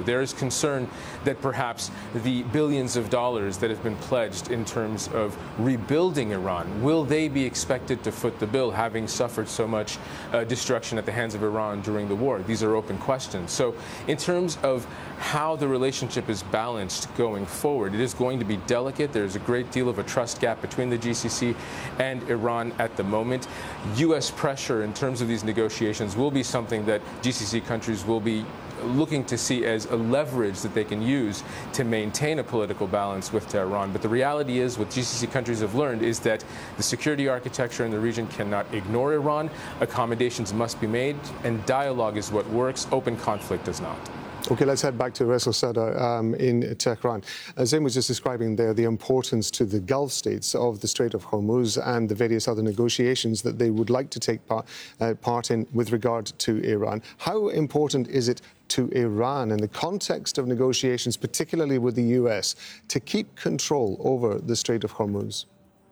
There is concern that perhaps the billions of dollars that have been pledged in terms of rebuilding Iran, will they be expected to foot the bill, having suffered so much destruction at the hands of Iran during the war? These are open questions. So in terms of how the relationship is balanced going forward, it is going to be delicate. There's a great deal of a trust gap between the GCC and Iran at the moment. U.S. pressure in terms of these negotiations will be something that GCC countries will be looking to see as a leverage that they can use to maintain a political balance with Tehran. But the reality is, what GCC countries have learned is that the security architecture in the region cannot ignore Iran. Accommodations must be made, and dialogue is what works. Open conflict does not. Okay, let's head back to Reza Sadr in Tehran. Zain was just describing there the importance to the Gulf states of the Strait of Hormuz and the various other negotiations that they would like to take part in with regard to Iran. How important is it to Iran in the context of negotiations, particularly with the US, to keep control over the Strait of Hormuz?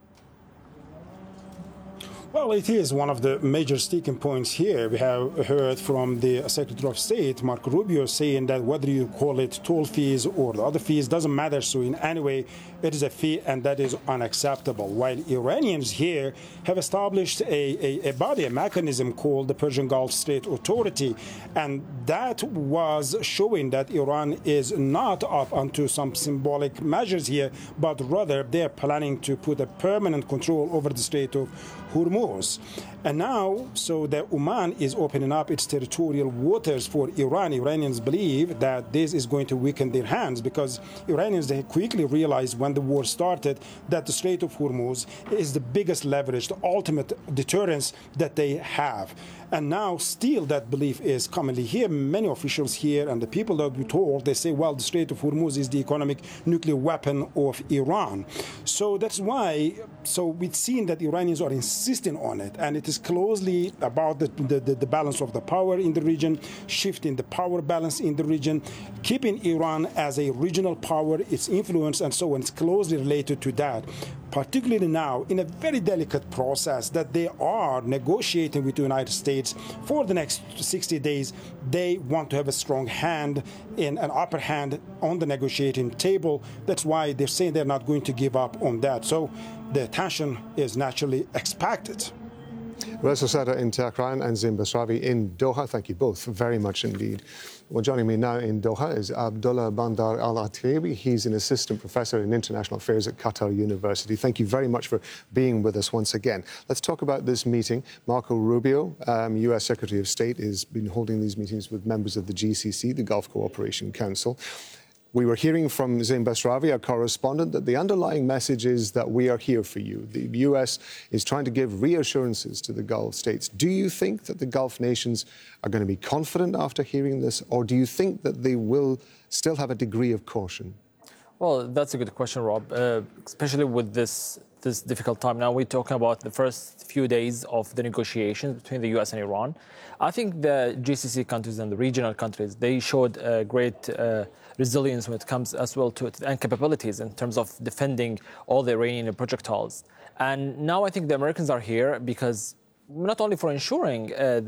Well, it is one of the major sticking points here. We have heard from the Secretary of State, Marco Rubio, saying that whether you call it toll fees or the other fees doesn't matter. So in any way, it is a fee, and that is unacceptable. While Iranians here have established a body, a mechanism called the Persian Gulf Strait Authority, and that was showing that Iran is not up onto some symbolic measures here, but rather they're planning to put a permanent control over the Strait of Hormuz. And now, so that Oman is opening up its territorial waters for Iran. Iranians believe that this is going to weaken their hands, because Iranians, they quickly realized when the war started that the Strait of Hormuz is the biggest leverage, the ultimate deterrence that they have. And now still that belief is commonly here. Many officials here and the people that we told, they say, well, the Strait of Hormuz is the economic nuclear weapon of Iran. So that's why, so we've seen that Iranians are insisting on it, and it is closely about the balance of the power in the region, shifting the power balance in the region, keeping Iran as a regional power, its influence and so on. It's closely related to that, particularly now in a very delicate process that they are negotiating with the United States for the next 60 days. They want to have a strong hand, in an upper hand on the negotiating table. That's why they're saying they're not going to give up on that. So the tension is naturally expected. Reza Sadr in Tehran and Zain Basrawi in Doha. Thank you both very much indeed. Well, joining me now in Doha is Abdullah Bandar Al-Ataibi. He's an assistant professor in international affairs at Qatar University. Thank you very much for being with us once again. Let's talk about this meeting. Marco Rubio, U.S. Secretary of State, has been holding these meetings with members of the GCC, the Gulf Cooperation Council. We were hearing from Zain Basrawi, our correspondent, that the underlying message is that we are here for you. The U.S. is trying to give reassurances to the Gulf states. Do you think that the Gulf nations are going to be confident after hearing this, or do you think that they will still have a degree of caution? Well, that's a good question, Rob, especially with this difficult time. Now we're talking about the first few days of the negotiations between the U.S. and Iran. I think the GCC countries and the regional countries, they showed great resilience when it comes as well to and capabilities in terms of defending all the Iranian projectiles. And now I think the Americans are here because not only for ensuring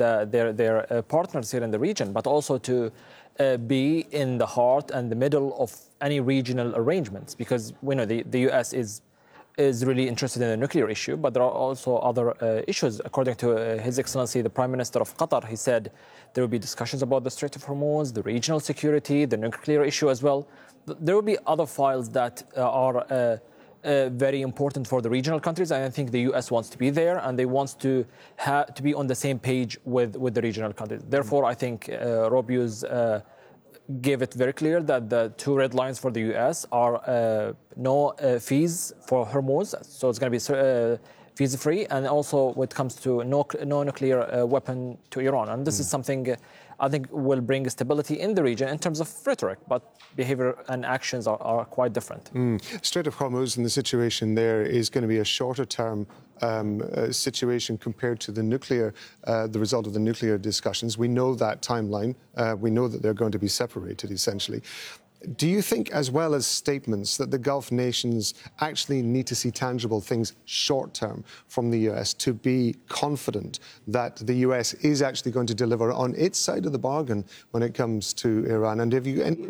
their partners here in the region, but also to be in the heart and the middle of any regional arrangements, because we know the U.S. is really interested in the nuclear issue, but there are also other issues. According to His Excellency, the Prime Minister of Qatar, he said there will be discussions about the Strait of Hormuz, the regional security, the nuclear issue as well. There will be other files that are very important for the regional countries, and I think the U.S. wants to be there, and they want to be on the same page with the regional countries. Therefore, I think Rubio's gave it very clear that the two red lines for the U.S. are no fees for Hormuz, so it's going to be visa-free, and also when it comes to no nuclear weapon to Iran. And this is something I think will bring stability in the region in terms of rhetoric, but behavior and actions are quite different. Strait of Hormuz and the situation there is going to be a shorter-term situation compared to the result of the nuclear discussions. We know that timeline. We know that they're going to be separated, essentially. Do you think, as well as statements, that the Gulf nations actually need to see tangible things short-term from the US to be confident that the US is actually going to deliver on its side of the bargain when it comes to Iran? And have you any